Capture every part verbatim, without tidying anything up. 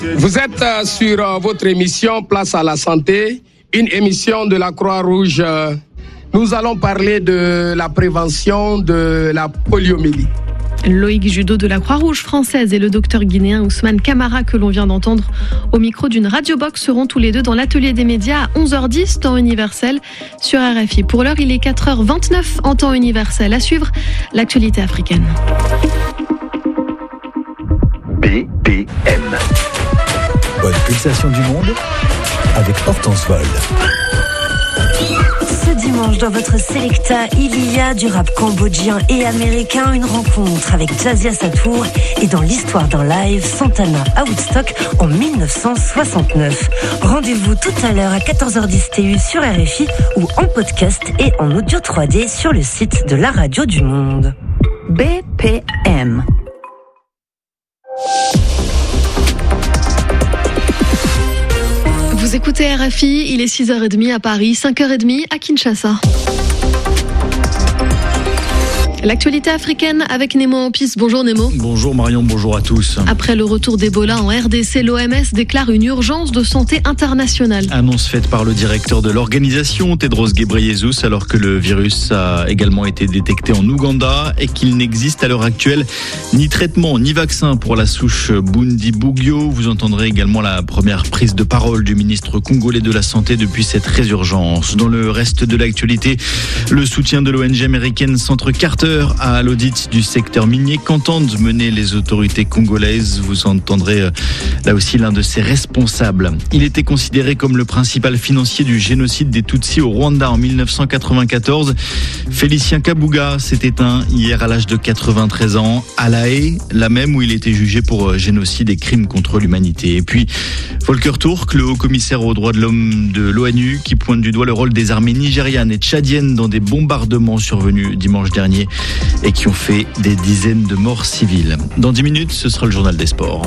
Vous êtes sur votre émission Place à la santé, une émission de la Croix-Rouge. Nous allons parler de la prévention de la poliomyélite. Loïc Judo de la Croix-Rouge française et le docteur guinéen Ousmane Camara, que l'on vient d'entendre au micro d'une radiobox, seront tous les deux dans l'atelier des médias à onze heures dix, temps universel, sur R F I. Pour l'heure, il est quatre heures vingt-neuf en temps universel. À suivre, l'actualité africaine. B P M. Bonne pulsation du monde avec Hortense Vol. Ce dimanche, dans votre Selecta, il y a du rap cambodgien et américain, une rencontre avec Jazia Satour et dans l'histoire d'un live, Santana à Woodstock en dix-neuf cent soixante-neuf. Rendez-vous tout à l'heure à quatorze heures dix T U sur R F I ou en podcast et en audio trois D sur le site de la Radio du Monde. B P M. Vous écoutez R F I, il est six heures trente à Paris, cinq heures trente à Kinshasa. L'actualité africaine avec Nemo Ampis. Bonjour Nemo. Bonjour Marion, bonjour à tous. Après le retour d'Ebola en R D C, l'O M S déclare une urgence de santé internationale. Annonce faite par le directeur de l'organisation, Tedros Ghebreyesus, alors que le virus a également été détecté en Ouganda et qu'il n'existe à l'heure actuelle ni traitement ni vaccin pour la souche Bundibugyo. Vous entendrez également la première prise de parole du ministre congolais de la Santé depuis cette résurgence. Dans le reste de l'actualité, le soutien de l'O N G américaine Centre Carter à l'audit du secteur minier qu'entendent mener les autorités congolaises. Vous entendrez là aussi l'un de ses responsables. Il était considéré comme le principal financier du génocide des Tutsis au Rwanda en dix-neuf cent quatre-vingt-quatorze. Félicien Kabuga s'est éteint hier à l'âge de quatre-vingt-treize ans à La Haye, la même où il était jugé pour génocide et crimes contre l'humanité. Et puis Volker Turk, le haut-commissaire aux droits de l'homme de l'ONU, qui pointe du doigt le rôle des armées nigérianes et tchadiennes dans des bombardements survenus dimanche dernier et qui ont fait des dizaines de morts civiles. Dans dix minutes, ce sera le journal des sports.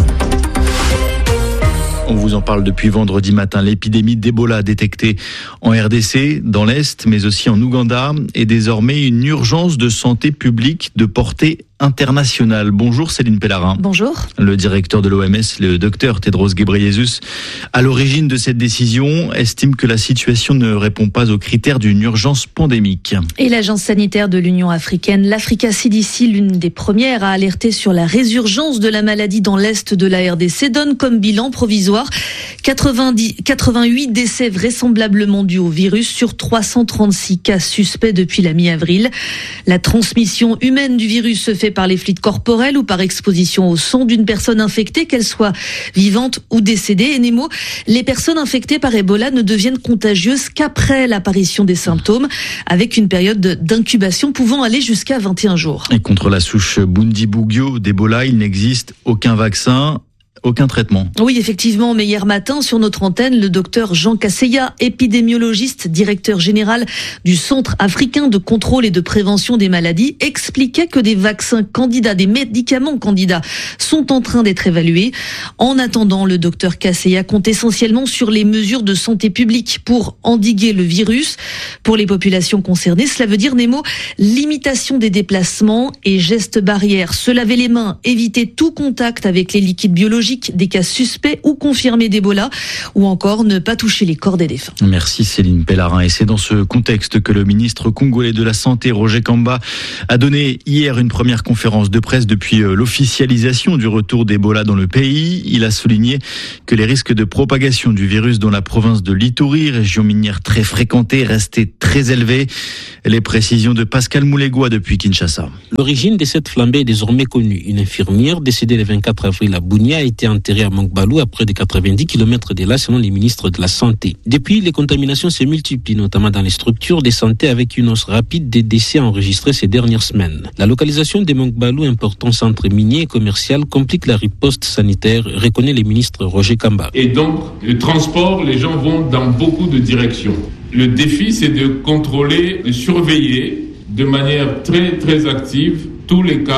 On vous en parle depuis vendredi matin. L'épidémie d'Ebola détectée en R D C, dans l'Est, mais aussi en Ouganda, est désormais une urgence de santé publique de portée internationale. Bonjour Céline Pellarin. Bonjour. Le directeur de l'O M S, le docteur Tedros Ghebreyesus, à l'origine de cette décision, estime que la situation ne répond pas aux critères d'une urgence pandémique. Et l'agence sanitaire de l'Union africaine, l'Africa C D C, l'une des premières à alerter sur la résurgence de la maladie dans l'Est de la R D C, donne comme bilan provisoire quatre-vingt-dix, quatre-vingt-huit décès vraisemblablement dus au virus sur trois cent trente-six cas suspects depuis la mi-avril. La transmission humaine du virus se fait par les fluides corporels ou par exposition au sang d'une personne infectée, qu'elle soit vivante ou décédée. Et Nemo, les personnes infectées par Ebola ne deviennent contagieuses qu'après l'apparition des symptômes, avec une période d'incubation pouvant aller jusqu'à vingt et un jours. Et contre la souche Bundibugyo d'Ebola, il n'existe aucun vaccin. Aucun traitement. Oui, effectivement, mais hier matin, sur notre antenne, le docteur Jean Kasseya, épidémiologiste, directeur général du Centre africain de contrôle et de prévention des maladies, expliquait que des vaccins candidats, des médicaments candidats sont en train d'être évalués. En attendant, le docteur Kasseya compte essentiellement sur les mesures de santé publique pour endiguer le virus. Pour les populations concernées, cela veut dire, Nemo, limitation des déplacements et gestes barrières, se laver les mains, éviter tout contact avec les liquides biologiques des cas suspects ou confirmés d'Ebola, ou encore ne pas toucher les corps des défunts. Merci Céline Pellarin. Et c'est dans ce contexte que le ministre congolais de la Santé, Roger Kamba, a donné hier une première conférence de presse depuis l'officialisation du retour d'Ebola dans le pays. Il a souligné que les risques de propagation du virus dans la province de l'Ituri, région minière très fréquentée, restaient très élevés. Les précisions de Pascal Moulégois depuis Kinshasa. L'origine de cette flambée est désormais connue. Une infirmière décédée le vingt-quatre avril à Bunia a été enterrée à Monkbalou à près de quatre-vingt-dix kilomètres de là, selon les ministres de la Santé. Depuis, les contaminations se multiplient, notamment dans les structures de santé, avec une hausse rapide des décès enregistrés ces dernières semaines. La localisation de Monkbalou, important centre minier et commercial, complique la riposte sanitaire, reconnaît le ministre Roger Kamba. Et donc, le transport, les gens vont dans beaucoup de directions. Le défi, c'est de contrôler, de surveiller de manière très, très active tous les cas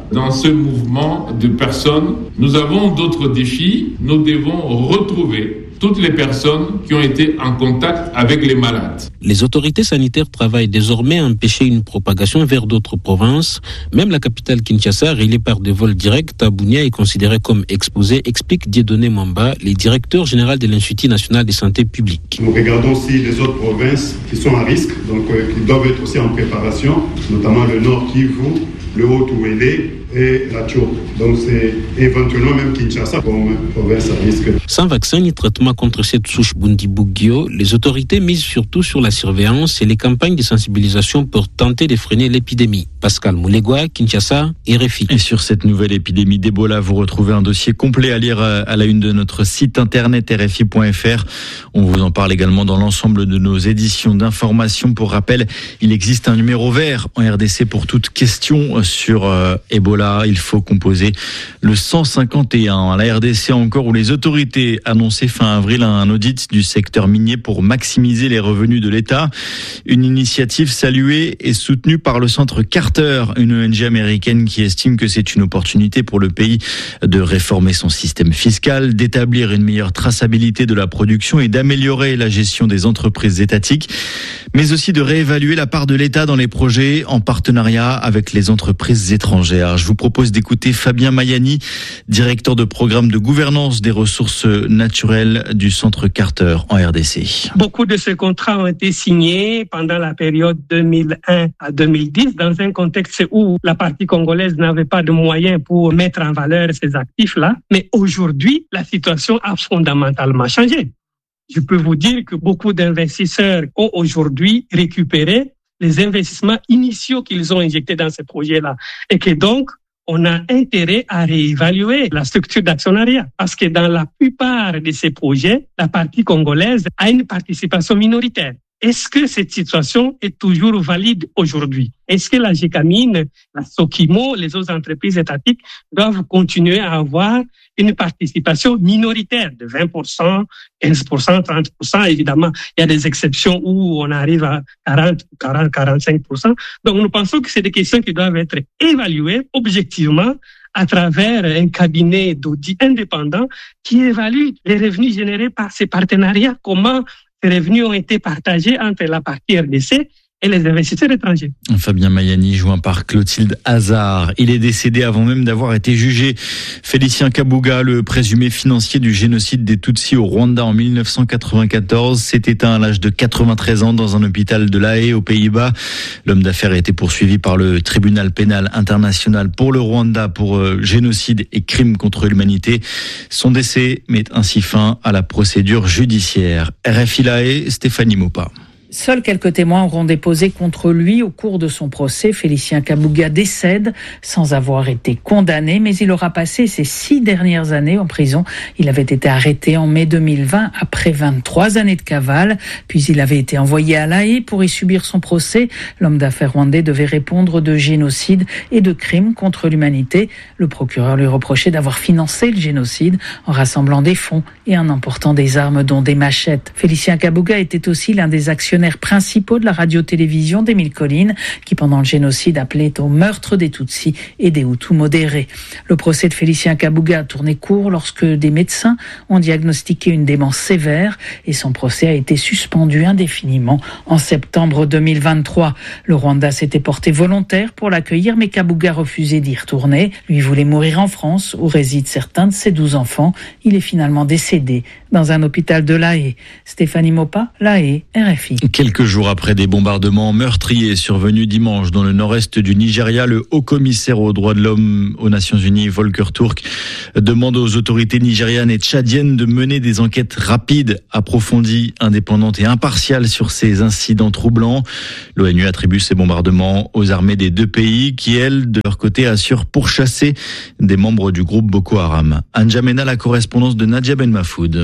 dans ce mouvement de personnes. Nous avons d'autres défis. Nous devons retrouver toutes les personnes qui ont été en contact avec les malades. Les autorités sanitaires travaillent désormais à empêcher une propagation vers d'autres provinces. Même la capitale Kinshasa, reliée par des vols directs à Bunia, est considérée comme exposée, explique Dieudonné Mwamba, le directeur général de l'Institut national de santé publique. Nous regardons aussi les autres provinces qui sont à risque, donc euh, qui doivent être aussi en préparation, notamment le Nord Kivu, le Haut-Ouélé et la Tchou. Donc c'est éventuellement même Kinshasa comme province à risque. Sans vaccin ni traitement contre cette souche Bundibugyo, les autorités misent surtout sur la surveillance et les campagnes de sensibilisation pour tenter de freiner l'épidémie. Pascal Moulegua, Kinshasa, R F I. Et sur cette nouvelle épidémie d'Ebola, vous retrouvez un dossier complet à lire à la une de notre site internet r f i point f r. On vous en parle également dans l'ensemble de nos éditions d'information. Pour rappel, il existe un numéro vert en R D C pour toute question sur euh, Ebola. Il faut composer le cent cinquante et un. À la R D C encore, où les autorités annonçaient fin avril un audit du secteur minier pour maximiser les revenus de l'État. Une initiative saluée et soutenue par le centre Carter, une O N G américaine qui estime que c'est une opportunité pour le pays de réformer son système fiscal, d'établir une meilleure traçabilité de la production et d'améliorer la gestion des entreprises étatiques, mais aussi de réévaluer la part de l'État dans les projets en partenariat avec les entreprises étrangères. Je vous propose d'écouter Fabien Mayani, directeur de programme de gouvernance des ressources naturelles du centre Carter en R D C. Beaucoup de ces contrats ont été signés pendant la période deux mille un à deux mille dix dans un contexte où la partie congolaise n'avait pas de moyens pour mettre en valeur ces actifs-là. Mais aujourd'hui, la situation a fondamentalement changé. Je peux vous dire que beaucoup d'investisseurs ont aujourd'hui récupéré les investissements initiaux qu'ils ont injectés dans ces projets-là. Et que donc, on a intérêt à réévaluer la structure d'actionnariat. Parce que dans la plupart de ces projets, la partie congolaise a une participation minoritaire. Est-ce que cette situation est toujours valide aujourd'hui? Est-ce que la Gécamine, la Sokimo, les autres entreprises étatiques doivent continuer à avoir une participation minoritaire de vingt pour cent, quinze pour cent, trente pour cent? Évidemment, il y a des exceptions où on arrive à quarante, quarante, quarante-cinq pour cent. Donc, nous pensons que c'est des questions qui doivent être évaluées objectivement à travers un cabinet d'audit indépendant qui évalue les revenus générés par ces partenariats. Comment ces revenus ont été partagés entre la partie R D C et les investisseurs étrangers. Fabien Mayani, joint par Clotilde Hazard. Il est décédé avant même d'avoir été jugé. Félicien Kabuga, le présumé financier du génocide des Tutsis au Rwanda en mille neuf cent quatre-vingt-quatorze, s'est éteint à l'âge de quatre-vingt-treize ans dans un hôpital de La Haye aux Pays-Bas. L'homme d'affaires a été poursuivi par le tribunal pénal international pour le Rwanda pour euh, génocide et crimes contre l'humanité. Son décès met ainsi fin à la procédure judiciaire. R F I La Haye, Stéphanie Mopa. Seuls quelques témoins auront déposé contre lui au cours de son procès. Félicien Kabuga décède sans avoir été condamné, mais il aura passé ses six dernières années en prison. Il avait été arrêté en mai deux mille vingt après vingt-trois années de cavale, puis il avait été envoyé à La Haye pour y subir son procès. L'homme d'affaires rwandais devait répondre de génocide et de crimes contre l'humanité. Le procureur lui reprochait d'avoir financé le génocide en rassemblant des fonds et en emportant des armes dont des machettes. Félicien Kabuga était aussi l'un des actionnaires principaux de la radio-télévision d'Émile Colline, qui pendant le génocide appelait au meurtre des Tutsis et des Hutus modérés. Le procès de Félicien Kabuga a tourné court lorsque des médecins ont diagnostiqué une démence sévère et son procès a été suspendu indéfiniment en septembre deux mille vingt-trois. Le Rwanda s'était porté volontaire pour l'accueillir, mais Kabuga refusait d'y retourner. Lui voulait mourir en France, où résident certains de ses douze enfants. Il est finalement décédé dans un hôpital de La Haye. Stéphanie Mopa, La Haye, R F I. Quelques jours après des bombardements meurtriers survenus dimanche dans le nord-est du Nigeria, le haut-commissaire aux droits de l'homme aux Nations Unies, Volker Turk, demande aux autorités nigérianes et tchadiennes de mener des enquêtes rapides, approfondies, indépendantes et impartiales sur ces incidents troublants. L'ONU attribue ces bombardements aux armées des deux pays qui, elles, de leur côté, assurent pourchasser des membres du groupe Boko Haram. Anjamena, la correspondance de Nadia Ben Mafoud.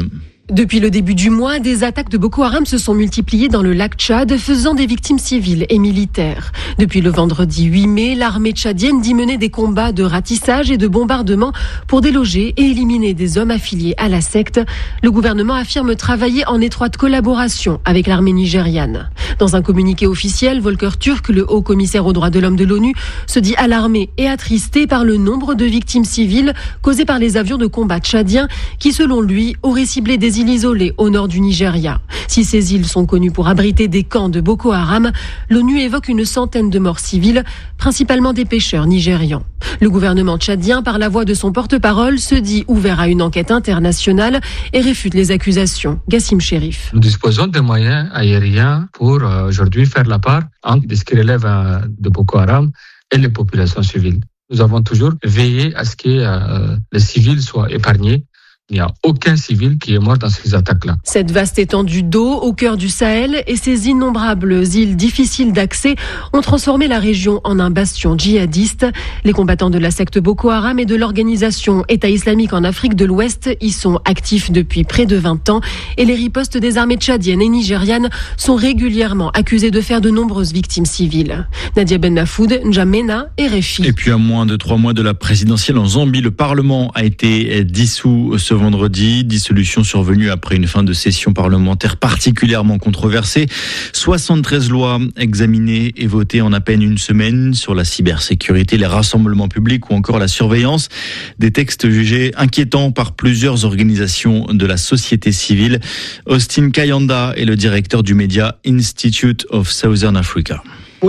Depuis le début du mois, des attaques de Boko Haram se sont multipliées dans le lac Tchad, faisant des victimes civiles et militaires. Depuis le vendredi huit mai, l'armée tchadienne dit mener des combats de ratissage et de bombardement pour déloger et éliminer des hommes affiliés à la secte. Le gouvernement affirme travailler en étroite collaboration avec l'armée nigériane. Dans un communiqué officiel, Volker Turk, le haut commissaire aux droits de l'homme de l'ONU, se dit alarmé et attristé par le nombre de victimes civiles causées par les avions de combat tchadiens qui, selon lui, auraient ciblé des îles isolées au nord du Nigeria. Si ces îles sont connues pour abriter des camps de Boko Haram, l'ONU évoque une centaine de morts civiles, principalement des pêcheurs nigérians. Le gouvernement tchadien, par la voix de son porte-parole, se dit ouvert à une enquête internationale et réfute les accusations. Gassim Chérif. Nous disposons des moyens aériens pour euh, aujourd'hui faire la part entre ce qui relève euh, de Boko Haram et les populations civiles. Nous avons toujours veillé à ce que euh, les civils soient épargnés. Il n'y a aucun civil qui est mort dans ces attaques-là. Cette vaste étendue d'eau au cœur du Sahel et ces innombrables îles difficiles d'accès ont transformé la région en un bastion djihadiste. Les combattants de la secte Boko Haram et de l'organisation État islamique en Afrique de l'Ouest y sont actifs depuis près de vingt ans et les ripostes des armées tchadiennes et nigérianes sont régulièrement accusées de faire de nombreuses victimes civiles. Nadia Ben Mafoud, N'Djamena et Réfi. Et puis à moins de trois mois de la présidentielle en Zambie, le Parlement a été dissous ce vendredi, dissolution survenue après une fin de session parlementaire particulièrement controversée. soixante-treize lois examinées et votées en à peine une semaine sur la cybersécurité, les rassemblements publics ou encore la surveillance. Des textes jugés inquiétants par plusieurs organisations de la société civile. Austin Kayanda est le directeur du média Institute of Southern Africa. Nous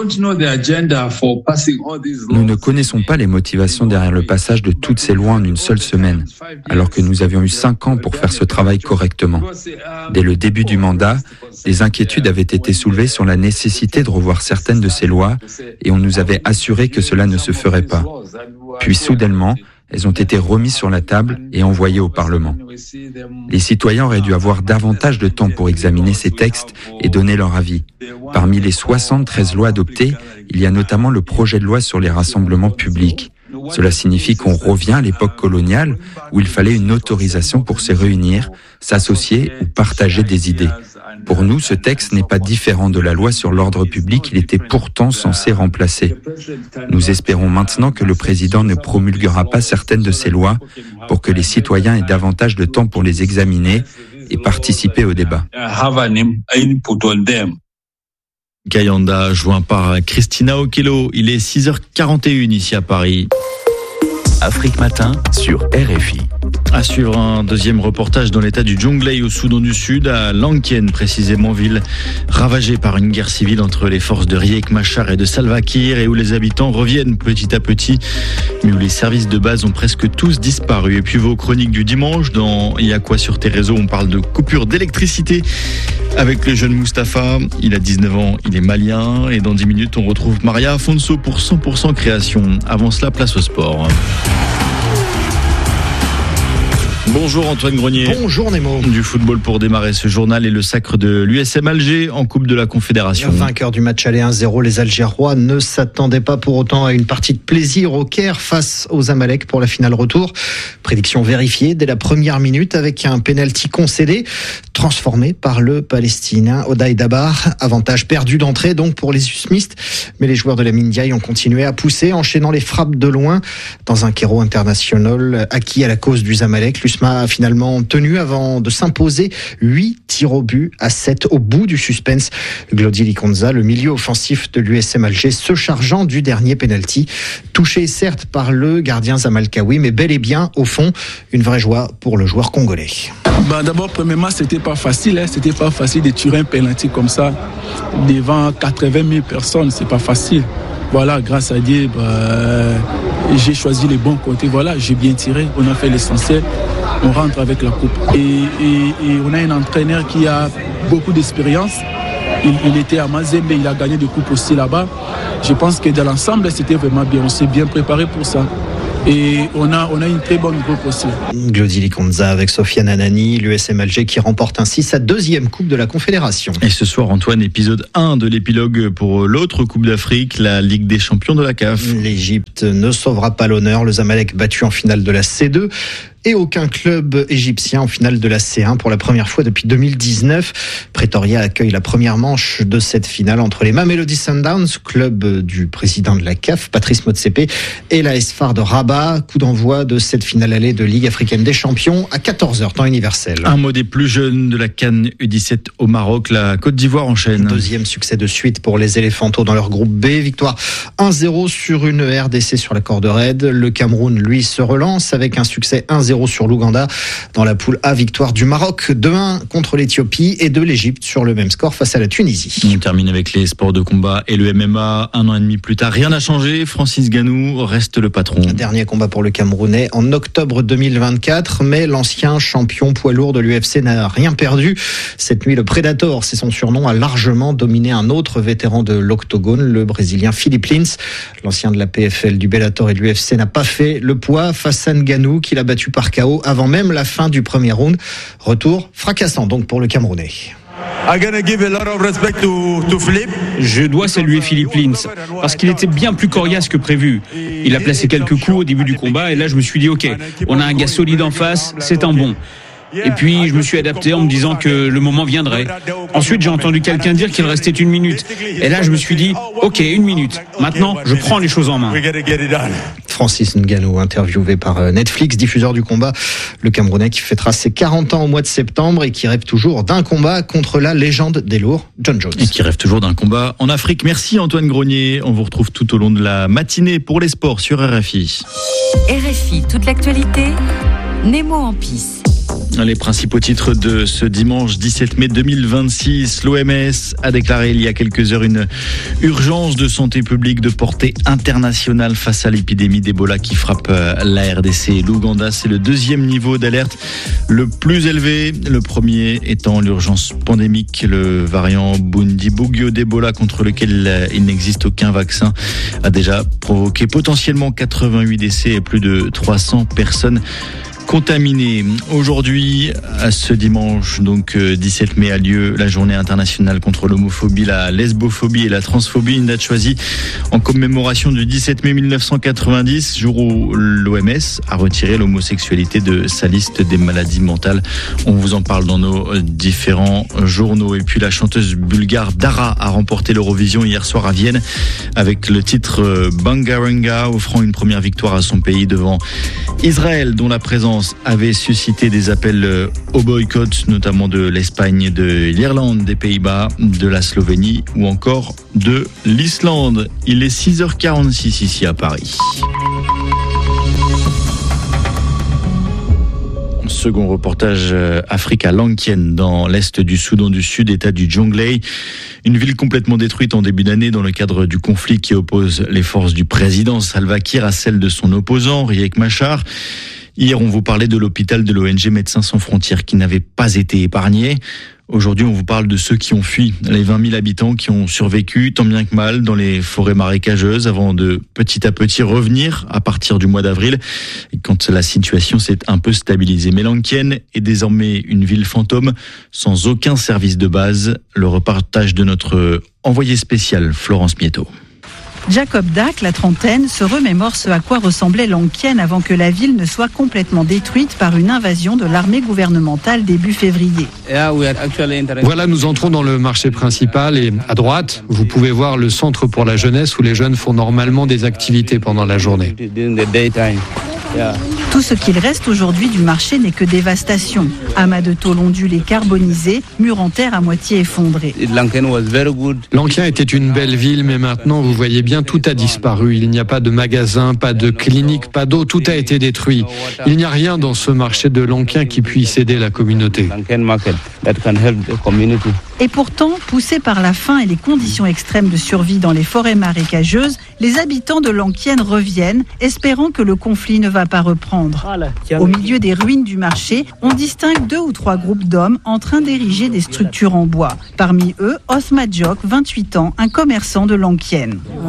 ne connaissons pas les motivations derrière le passage de toutes ces lois en une seule semaine, alors que nous avions eu cinq ans pour faire ce travail correctement. Dès le début du mandat, des inquiétudes avaient été soulevées sur la nécessité de revoir certaines de ces lois et on nous avait assuré que cela ne se ferait pas. Puis soudainement, elles ont été remises sur la table et envoyées au Parlement. Les citoyens auraient dû avoir davantage de temps pour examiner ces textes et donner leur avis. Parmi les soixante-treize lois adoptées, il y a notamment le projet de loi sur les rassemblements publics. Cela signifie qu'on revient à l'époque coloniale où il fallait une autorisation pour se réunir, s'associer ou partager des idées. Pour nous, ce texte n'est pas différent de la loi sur l'ordre public, il était pourtant censé remplacer. Nous espérons maintenant que le président ne promulguera pas certaines de ces lois pour que les citoyens aient davantage de temps pour les examiner et participer au débat. Kayanda, joint par Christina Okello, il est six heures quarante et une ici à Paris. Afrique Matin sur R F I. À suivre un deuxième reportage dans l'état du Jonglei au Soudan du Sud, à Lankien précisément, ville ravagée par une guerre civile entre les forces de Riek Machar et de Salva Kiir et où les habitants reviennent petit à petit, mais où les services de base ont presque tous disparu. Et puis vos chroniques du dimanche, dans Il y a quoi sur tes réseaux, on parle de coupure d'électricité avec le jeune Mustapha. Il a dix-neuf ans, il est malien et dans dix minutes on retrouve Maria Afonso pour cent pour cent création. Avant cela, place au sport. Bonjour Antoine Grenier. Bonjour Nemo. Du football pour démarrer ce journal et le sacre de l'U S M Alger en Coupe de la Confédération. Vainqueur du match aller un zéro, les Algérois ne s'attendaient pas pour autant à une partie de plaisir au Caire face aux Amalek pour la finale retour. Prédiction vérifiée dès la première minute avec un pénalty concédé, transformé par le Palestinien Oday Dabar. Avantage perdu d'entrée donc pour les Usmistes, mais les joueurs de la Mindiaye ont continué à pousser, enchaînant les frappes de loin dans un Cairo international acquis à la cause du Zamalek. L'U S M A a finalement tenu avant de s'imposer huit tirs au but à sept au bout du suspense. Glody Likonza, le milieu offensif de l'U S M Alger, se chargeant du dernier penalty. Touché certes par le gardien Zamalkaoui, mais bel et bien, au fond, une vraie joie pour le joueur congolais. Bah d'abord, premièrement, c'était pas facile. Hein. C'était pas facile de tirer un penalty comme ça devant quatre-vingt mille personnes. C'est pas facile. Voilà, grâce à Dieu, bah, j'ai choisi les bons côtés. Voilà, j'ai bien tiré. On a fait l'essentiel. On rentre avec la coupe. Et, et, et on a un entraîneur qui a beaucoup d'expérience. Il, il était à Mazembe, il a gagné des coupes aussi là-bas. Je pense que dans l'ensemble, c'était vraiment bien. On s'est bien préparé pour ça. Et on a, on a une très bonne groupe aussi. Glody Likonza avec Sofiane Anani, l'U S M Alger qui remporte ainsi sa deuxième Coupe de la Confédération. Et ce soir, Antoine, épisode un de l'épilogue pour l'autre Coupe d'Afrique, la Ligue des champions de la C A F. L'Égypte ne sauvera pas l'honneur. Le Zamalek battu en finale de la C deux. et aucun club égyptien en finale de la C un pour la première fois depuis deux mille dix-neuf. Pretoria accueille la première manche de cette finale entre les Mamelodi Sundowns, club du président de la C A F, Patrice Motsepe, et la S F A R de Rabat. Coup d'envoi de cette finale allée de Ligue africaine des champions à quatorze heures, temps universel. Un mot des plus jeunes de la CAN U dix-sept au Maroc, la Côte d'Ivoire enchaîne. Deuxième succès de suite pour les Éléphantos dans leur groupe B. Victoire un zéro sur une R D C sur la corde raide. Le Cameroun, lui, se relance avec un succès un zéro sur l'Ouganda. Dans la poule A, victoire du Maroc deux un contre l'Éthiopie et de l'Égypte sur le même score face à la Tunisie. On termine avec les sports de combat et le M M A. Un an et demi plus tard, rien n'a changé. Francis Ngannou reste le patron. Dernier combat pour le Camerounais en octobre deux mille vingt-quatre, mais l'ancien champion poids lourd de l'U F C n'a rien perdu. Cette nuit, le Predator, c'est son surnom, a largement dominé un autre vétéran de l'octogone, le Brésilien Philippe Lins. L'ancien de la P F L, du Bellator et de l'U F C n'a pas fait le poids face à Ngannou, qu'il a battu par K O avant même la fin du premier round. Retour fracassant donc pour le Camerounais. Je dois saluer Philippe Lins parce qu'il était bien plus coriace que prévu. Il a placé quelques coups au début du combat et là je me suis dit ok, on a un gars solide en face, c'est un bon. Et puis je me suis adapté en me disant que le moment viendrait. Ensuite j'ai entendu quelqu'un dire qu'il restait une minute. Et là je me suis dit ok, une minute. Maintenant je prends les choses en main. Francis Ngannou, interviewé par Netflix, diffuseur du combat. Le Camerounais qui fêtera ses quarante ans au mois de septembre et qui rêve toujours d'un combat contre la légende des lourds, John Jones. Et qui rêve toujours d'un combat en Afrique. Merci Antoine Grenier. On vous retrouve tout au long de la matinée pour les sports sur R F I. R F I, toute l'actualité, Nemo en piste. Les principaux titres de ce dimanche dix-sept mai deux mille vingt-six. L'O M S a déclaré il y a quelques heures une urgence de santé publique de portée internationale face à l'épidémie d'Ebola qui frappe la R D C et l'Ouganda. C'est le deuxième niveau d'alerte le plus élevé. Le premier étant l'urgence pandémique. Le variant Bundibugyo d'Ebola contre lequel il n'existe aucun vaccin a déjà provoqué potentiellement quatre-vingt-huit décès et plus de trois cents personnes contaminées. Aujourd'hui, à ce dimanche, donc dix-sept mai, a lieu la journée internationale contre l'homophobie, la lesbophobie et la transphobie. Une date choisie en commémoration du dix-sept mai mille neuf cent quatre-vingt-dix, jour où l'O M S a retiré l'homosexualité de sa liste des maladies mentales. On vous en parle dans nos différents journaux. Et puis la chanteuse bulgare Dara a remporté l'Eurovision hier soir à Vienne avec le titre Bangaranga, offrant une première victoire à son pays devant Israël, dont la présence avait suscité des appels au boycott, notamment de l'Espagne, de l'Irlande, des Pays-Bas, de la Slovénie ou encore de l'Islande. Il est six heures quarante-six ici à Paris. Second reportage Afrique à Lankien, dans l'est du Soudan du Sud, état du Jonglei. Une ville complètement détruite en début d'année dans le cadre du conflit qui oppose les forces du président Salva Kiir à celles de son opposant Riek Machar. Hier, on vous parlait de l'hôpital de l'O N G Médecins sans frontières qui n'avait pas été épargné. Aujourd'hui, on vous parle de ceux qui ont fui, les vingt mille habitants qui ont survécu tant bien que mal dans les forêts marécageuses avant de petit à petit revenir à partir du mois d'avril, quand la situation s'est un peu stabilisée. Mais Lankien est désormais une ville fantôme sans aucun service de base. Le reportage de notre envoyé spécial Florence Mietto. Jacob Dack, la trentaine, se remémore ce à quoi ressemblait Lankien avant que la ville ne soit complètement détruite par une invasion de l'armée gouvernementale début février. Voilà, nous entrons dans le marché principal et à droite, vous pouvez voir le centre pour la jeunesse où les jeunes font normalement des activités pendant la journée. Tout ce qu'il reste aujourd'hui du marché n'est que dévastation. Amas de tôle ondulés carbonisés, murs en terre à moitié effondrés. Lankien était une belle ville, mais maintenant, vous voyez bien, tout a disparu. Il n'y a pas de magasin, pas de clinique, pas d'eau, tout a été détruit. Il n'y a rien dans ce marché de Lankien qui puisse aider la communauté. Et pourtant, poussés par la faim et les conditions extrêmes de survie dans les forêts marécageuses, les habitants de Lankien reviennent, espérant que le conflit ne va pas reprendre. Au milieu des ruines du marché, on distingue deux ou trois groupes d'hommes en train d'ériger des structures en bois. Parmi eux, Osma Djok, vingt-huit ans, un commerçant de Lankien.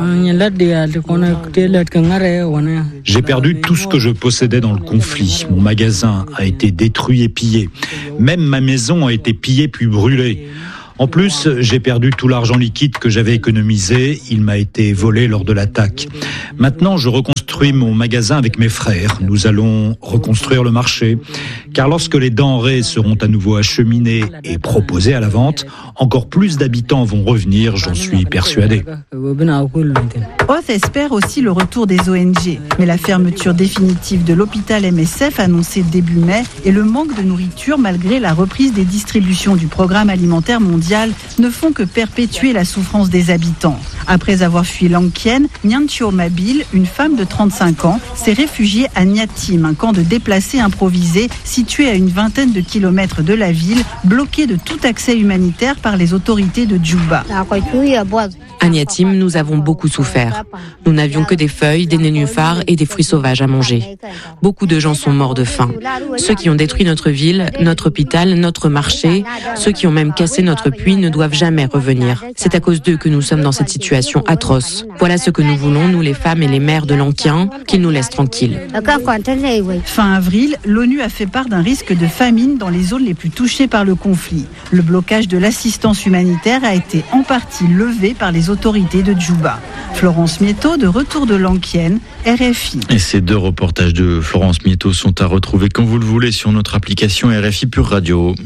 J'ai perdu tout ce que je possédais dans le conflit. Mon magasin a été détruit et pillé. Même ma maison a été pillée puis brûlée. En plus, j'ai perdu tout l'argent liquide que j'avais économisé. Il m'a été volé lors de l'attaque. Maintenant, je reconstruis mon magasin avec mes frères. Nous allons reconstruire le marché. Car lorsque les denrées seront à nouveau acheminées et proposées à la vente, encore plus d'habitants vont revenir, j'en suis persuadé. Oth espère aussi le retour des O N G. Mais la fermeture définitive de l'hôpital M S F annoncée début mai et le manque de nourriture malgré la reprise des distributions du programme alimentaire mondial ne font que perpétuer la souffrance des habitants. Après avoir fui Lankien, Nyantio Mabil, une femme de trente-cinq ans, s'est réfugiée à Nyatim, un camp de déplacés improvisé situé à une vingtaine de kilomètres de la ville, bloqué de tout accès humanitaire par les autorités de Djouba. À Nyatim, nous avons beaucoup souffert. Nous n'avions que des feuilles, des nénuphars et des fruits sauvages à manger. Beaucoup de gens sont morts de faim. Ceux qui ont détruit notre ville, notre hôpital, notre marché, ceux qui ont même cassé notre puits ne doivent jamais revenir. C'est à cause d'eux que nous sommes dans cette situation atroce. Voilà ce que nous voulons, nous les femmes et les mères de Lankien, qu'ils nous laissent tranquilles. Fin avril, l'ONU a fait part d'un risque de famine dans les zones les plus touchées par le conflit. Le blocage de l'assistance humanitaire a été en partie levé par les autorités de Djouba. Florence Mieto, de retour de Lankien, R F I. Et ces deux reportages de Florence Mieto sont à retrouver quand vous le voulez sur notre application R F I Pure Radio.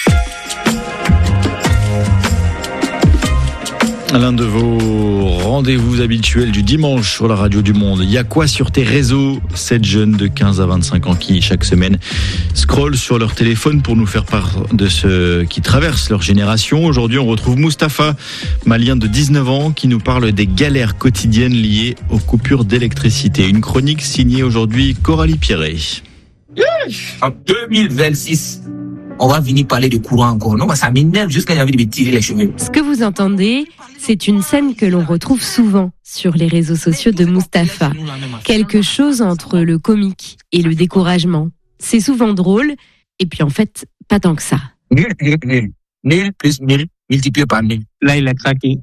L'un de vos rendez-vous habituels du dimanche sur la radio du Monde. Il y a quoi sur tes réseaux? Sept jeunes de quinze à vingt-cinq ans qui, chaque semaine, scrollent sur leur téléphone pour nous faire part de ce qui traverse leur génération. Aujourd'hui, on retrouve Mustapha, malien de dix-neuf ans, qui nous parle des galères quotidiennes liées aux coupures d'électricité. Une chronique signée aujourd'hui Coralie Pierret. En deux mille vingt-six, on va venir parler de courant encore. Non, ça m'énerve jusqu'à j'ai envie de me tirer les cheveux. Ce que vous entendez, c'est une scène que l'on retrouve souvent sur les réseaux sociaux de Mustapha. Quelque chose entre le comique et le découragement. C'est souvent drôle, et puis en fait, pas tant que ça. Nul, nul, nul. Nul plus nul, multiplié par nul. Là, il a craqué.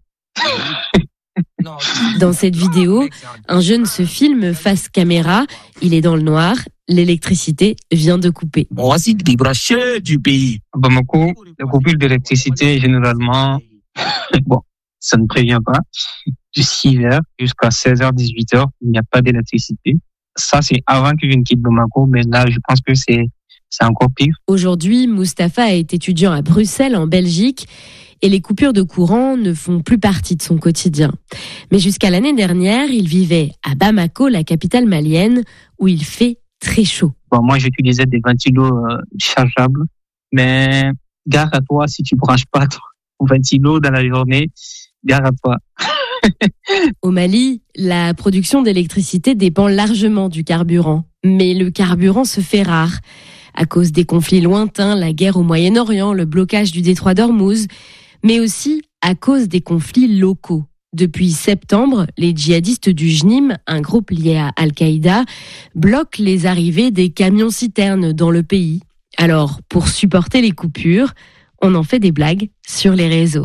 Dans cette vidéo, un jeune se filme face caméra, il est dans le noir, l'électricité vient de couper. On va s'y débrancher du pays. À Bamako, la coupure d'électricité, généralement, bon, ça ne prévient pas. De six heures jusqu'à seize heures, dix-huit heures, il n'y a pas d'électricité. Ça, c'est avant que je ne quitte Bamako, mais là, je pense que c'est, c'est encore pire. Aujourd'hui, Mustapha est étudiant à Bruxelles, en Belgique, et les coupures de courant ne font plus partie de son quotidien. Mais jusqu'à l'année dernière, il vivait à Bamako, la capitale malienne, où il fait très chaud. Bon, moi, j'utilisais des ventilos euh, chargeables, mais gare à toi si tu branches pas ton ventilo dans la journée, gare à toi. Au Mali, la production d'électricité dépend largement du carburant. Mais le carburant se fait rare. À cause des conflits lointains, la guerre au Moyen-Orient, le blocage du détroit d'Ormuz, mais aussi à cause des conflits locaux. Depuis septembre, les djihadistes du J N I M, un groupe lié à Al-Qaïda, bloquent les arrivées des camions-citernes dans le pays. Alors, pour supporter les coupures, on en fait des blagues sur les réseaux.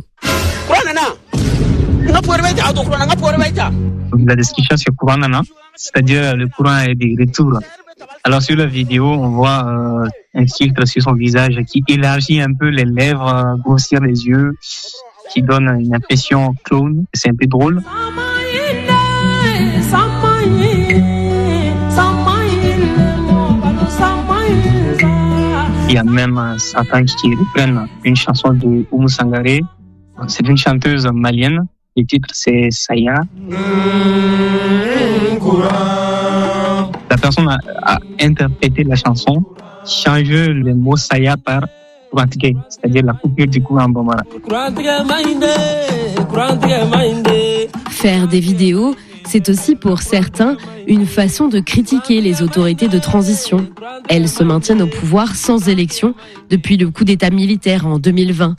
La description c'est courant nana, c'est-à-dire le courant est des retours. Alors sur la vidéo, on voit euh, un filtre sur son visage qui élargit un peu les lèvres, grossir les yeux, qui donne une impression clown. C'est un peu drôle. Il y a même certains qui reprennent une chanson de Oumou Sangaré. C'est une chanteuse malienne. Le titre c'est Saya. La personne a, a interprété la chanson, change le mot Saya par Kourantigay, c'est-à-dire la coupure du courant en Bambara. Faire des vidéos, c'est aussi pour certains une façon de critiquer les autorités de transition. Elles se maintiennent au pouvoir sans élection depuis le coup d'état militaire en deux mille vingt.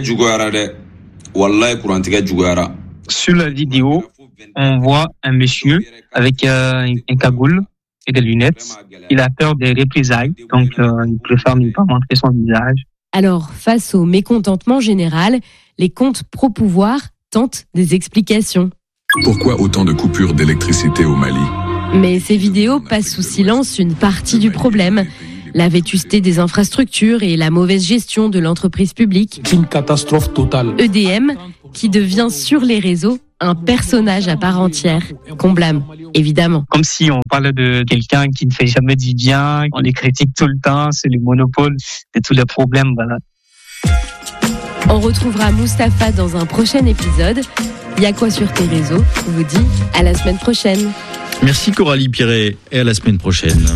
Sur la vidéo, on voit un monsieur avec euh, un cagoule et des lunettes. Il a peur des représailles, donc euh, il préfère ne pas montrer son visage. Alors, face au mécontentement général, les comptes pro-pouvoir tentent des explications. Pourquoi autant de coupures d'électricité au Mali ? Mais ces vidéos passent sous silence une partie du problème. La vétusté des infrastructures et la mauvaise gestion de l'entreprise publique. C'est une catastrophe totale. E D M qui devient sur les réseaux un personnage à part entière, qu'on blâme, évidemment. Comme si on parlait de quelqu'un qui ne fait jamais du bien, on les critique tout le temps, c'est le monopole de tous les problèmes, voilà. On retrouvera Mustapha dans un prochain épisode. Y a quoi sur tes réseaux vous dit à la semaine prochaine. Merci Coralie Piret et à la semaine prochaine.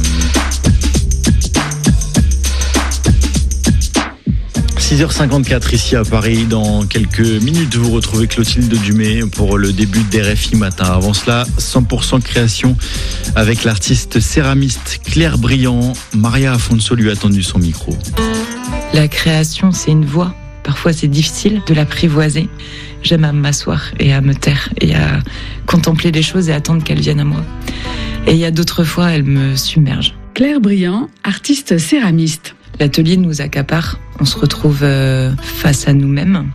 six heures cinquante-quatre ici à Paris. Dans quelques minutes, vous retrouvez Clotilde Dumay pour le début d'R F I Matin. Avant cela, cent pour cent création avec l'artiste céramiste Claire Briand. Maria Afonso lui a tendu son micro. La création, c'est une voie. Parfois, c'est difficile de l'apprivoiser. J'aime à m'asseoir et à me taire et à contempler les choses et attendre qu'elles viennent à moi. Et il y a d'autres fois, elles me submergent. Claire Briand, artiste céramiste. L'atelier nous accapare, on se retrouve euh, face à nous-mêmes.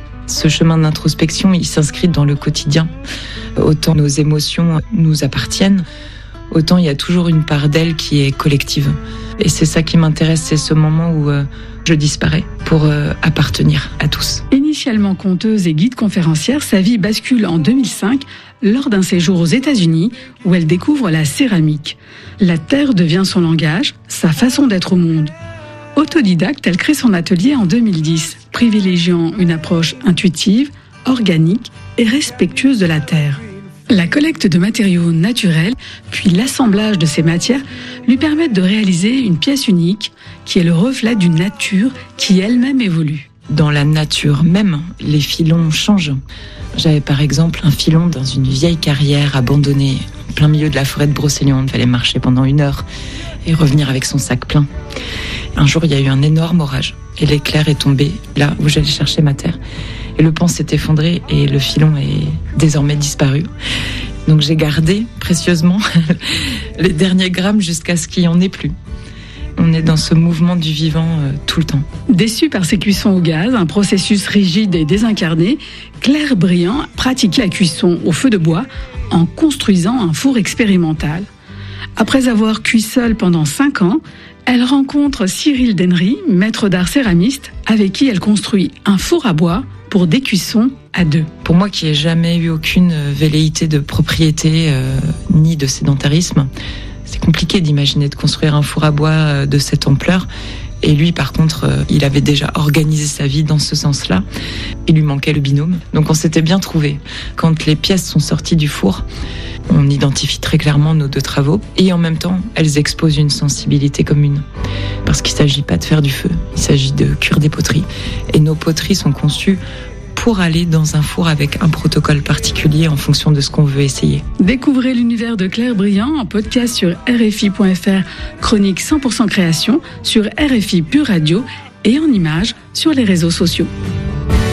Ce chemin d'introspection, il s'inscrit dans le quotidien. Autant nos émotions nous appartiennent, autant il y a toujours une part d'elles qui est collective. Et c'est ça qui m'intéresse, c'est ce moment où euh, je disparais pour euh, appartenir à tous. Initialement conteuse et guide conférencière, sa vie bascule en deux mille cinq lors d'un séjour aux États-Unis où elle découvre la céramique. La terre devient son langage, sa façon d'être au monde. Autodidacte, elle crée son atelier en deux mille dix, privilégiant une approche intuitive, organique et respectueuse de la terre. La collecte de matériaux naturels, puis l'assemblage de ces matières lui permettent de réaliser une pièce unique qui est le reflet d'une nature qui elle-même évolue. Dans la nature même, les filons changent. J'avais par exemple un filon dans une vieille carrière abandonnée, en plein milieu de la forêt de Brocéliande. Il fallait marcher pendant une heure et revenir avec son sac plein. Un jour, il y a eu un énorme orage et l'éclair est tombé là où j'allais chercher ma terre. Et le pan s'est effondré et le filon est désormais disparu. Donc j'ai gardé précieusement les derniers grammes jusqu'à ce qu'il n'y en ait plus. On est dans ce mouvement du vivant euh, tout le temps. Déçue par ses cuissons au gaz, un processus rigide et désincarné, Claire Briand pratique la cuisson au feu de bois en construisant un four expérimental. Après avoir cuit seule pendant cinq ans, elle rencontre Cyril Dennery, maître d'art céramiste, avec qui elle construit un four à bois pour des cuissons à deux. Pour moi qui n'ai jamais eu aucune velléité de propriété euh, ni de sédentarisme, c'est compliqué d'imaginer de construire un four à bois de cette ampleur. Et lui, par contre, euh, il avait déjà organisé sa vie dans ce sens-là. Il lui manquait le binôme. Donc on s'était bien trouvés. Quand les pièces sont sorties du four, on identifie très clairement nos deux travaux. Et en même temps, elles exposent une sensibilité commune. Parce qu'il ne s'agit pas de faire du feu, il s'agit de cuire des poteries. Et nos poteries sont conçues pour aller dans un four avec un protocole particulier en fonction de ce qu'on veut essayer. Découvrez l'univers de Claire Briand en podcast sur R F I point F R, chronique cent pour cent création, sur R F I Pure Radio et en images sur les réseaux sociaux.